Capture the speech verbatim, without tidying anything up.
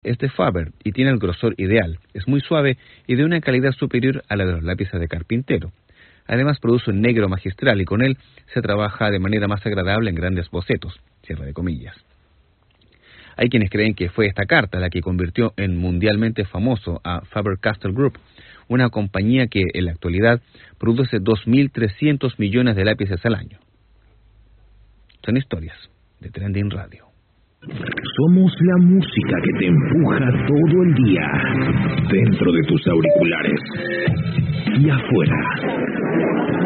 es de Faber y tiene el grosor ideal. Es muy suave y de una calidad superior a la de los lápices de carpintero. Además produce un negro magistral y con él se trabaja de manera más agradable en grandes bocetos. Cierre de comillas. Hay quienes creen que fue esta carta la que convirtió en mundialmente famoso a Faber-Castell Group, una compañía que en la actualidad produce dos mil trescientos millones de lápices al año. Son historias de Trending Radio. Somos la música que te empuja todo el día, dentro de tus auriculares y afuera.